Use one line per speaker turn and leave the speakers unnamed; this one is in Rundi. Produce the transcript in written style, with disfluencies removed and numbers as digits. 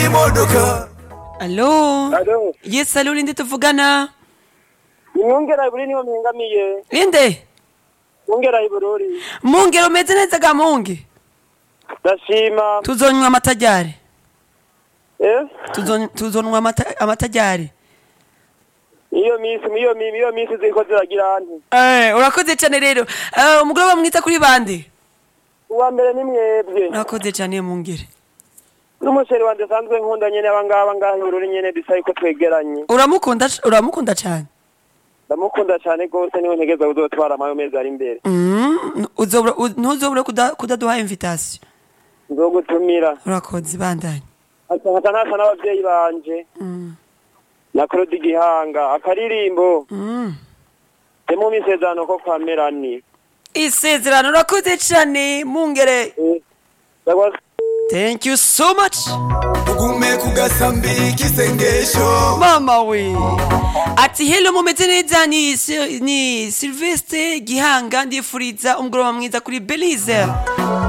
imodoka.
Allo?
Alo.
Yes, allo, ninde tuvugana?
Mwongera iburi niho mpingamiye.
Inde?
Mwongera ibururi.
Mungero umeze neza ga mungi?
Ndashima.
Tuzonywa amatajari.
Eh?
Tuzonywa amatajari.
Iyo misi ziko ziragira anti.
Urakoze cyane rero. Umugoroba mwita kuri bande?
Uwa mbere ni mwebwe.
Urakoze cyane mungere.
N'umusheri wanje sanzwe nkunda nyene abangaba ibururi nyene bisaye ko twegeranye.
Uramukunda cyane.
Ndamukunda cyane gose niwe ntegeza uzotwara amayo mezi ari imbere.
Ntuzobura kudaduha invitation.
Nzogutumira.
Urakoze bandanye.
Asa n'abavyeyi banje. Na Claude Gihanga akaririmbo. Temu misezerano ko kwa Melanie.
Isezerano urakoze cyane mungere. Thank you so much.
Ugume kugasambi kisengesho.
Mama we. Ati hello mumeze neza ni Sylvestre Gihanga ndifuriza umugoroba mwiza kuri Belize.